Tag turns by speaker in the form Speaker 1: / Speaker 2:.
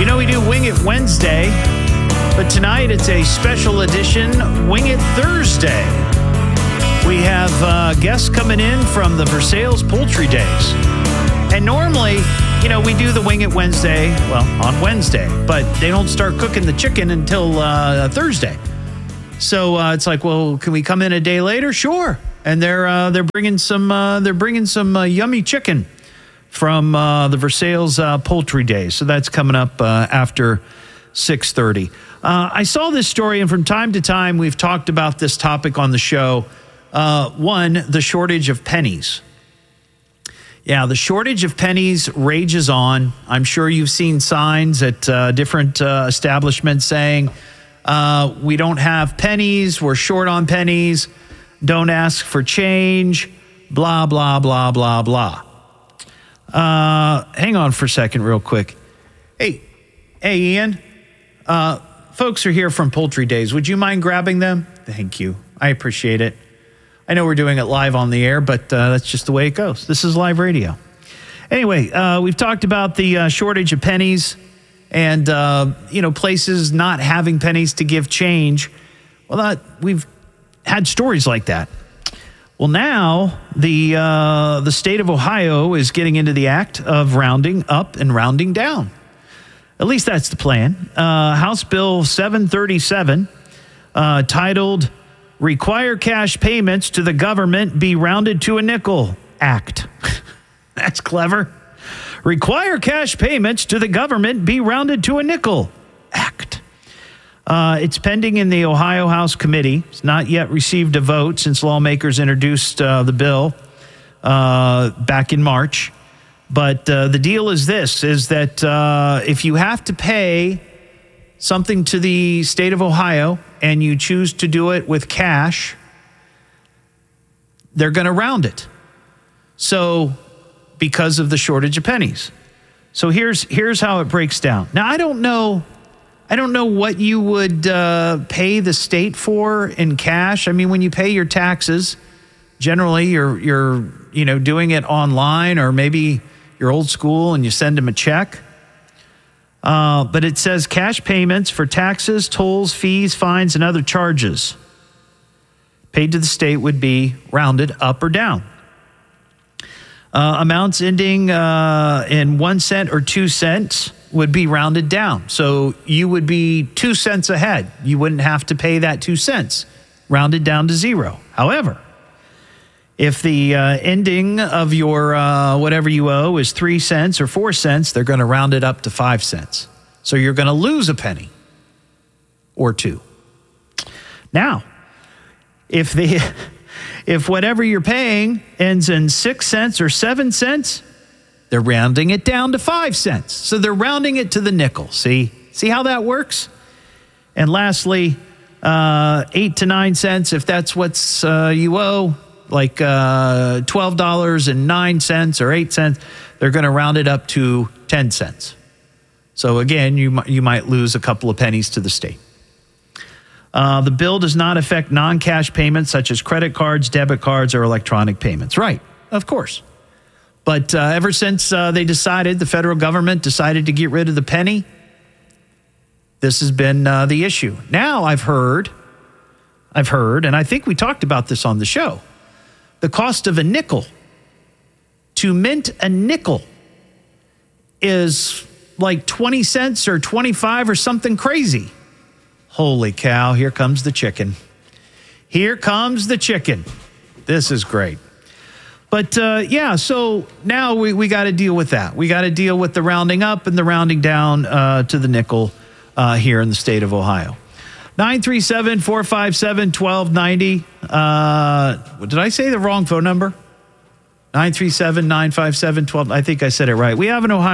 Speaker 1: You know, we do Wing It Wednesday, but tonight it's a special edition Wing It Thursday. We have guests coming in from the Versailles Poultry Days. And normally, you know, we do the Wing It Wednesday, well, on Wednesday, but they don't start cooking the chicken until Thursday. So it's like, well, can we come in a day later? Sure. And they're bringing some yummy chicken from the Versailles Poultry Days. So that's coming up after 6:30. I saw this story, and from time to time, we've talked about this topic on the show. One, the shortage of pennies. Yeah, the shortage of pennies rages on. I'm sure you've seen signs at different establishments saying, we don't have pennies, we're short on pennies, don't ask for change, blah, blah, blah, blah, blah. Hang on for a second real quick. Hey, Ian, folks are here from Poultry Days. Would you mind grabbing them? Thank you. I appreciate it. I know we're doing it live on the air, but that's just the way it goes. This is live radio. Anyway, we've talked about the shortage of pennies and, places not having pennies to give change. Well, we've had stories like that. Well, now the state of Ohio is getting into the act of rounding up and rounding down. At least that's the plan. House Bill 737, titled Require Cash Payments to the Government Be Rounded to a Nickel Act. That's clever. Require cash payments to the government be rounded to a nickel Act. It's pending in the Ohio House Committee. It's not yet received a vote since lawmakers introduced the bill back in March. But the deal is this, is that if you have to pay something to the state of Ohio and you choose to do it with cash, they're going to round it. So because of the shortage of pennies. So here's how it breaks down. Now, I don't know what you would pay the state for in cash. I mean, when you pay your taxes, generally you're doing it online, or maybe you're old school and you send them a check. But it says cash payments for taxes, tolls, fees, fines, and other charges paid to the state would be rounded up or down. Amounts ending in 1 cent or 2 cents would be rounded down. So you would be 2 cents ahead. You wouldn't have to pay that 2 cents, rounded down to zero. However, if the ending of your whatever you owe is 3 cents or 4 cents, they're going to round it up to 5 cents. So you're going to lose a penny or two. Now, if whatever you're paying ends in 6 cents or 7 cents, they're rounding it down to 5 cents. So they're rounding it to the nickel. See how that works? And lastly, 8 to 9 cents, if that's what's you owe, like $12.09 or 8 cents, they're going to round it up to 10 cents. So again, you might lose a couple of pennies to the state. The bill does not affect non-cash payments such as credit cards, debit cards, or electronic payments. Right, of course. But ever since the federal government decided to get rid of the penny, this has been the issue. Now I've heard, and I think we talked about this on the show, the cost of a nickel, to mint a nickel, is like 20 cents or 25 or something crazy. Holy cow, here comes the chicken. Here comes the chicken. This is great. But so now we got to deal with that. We got to deal with the rounding up and the rounding down to the nickel here in the state of Ohio. 937-457-1290. Did I say the wrong phone number? 937-957-12. I think I said it right. We have an Ohio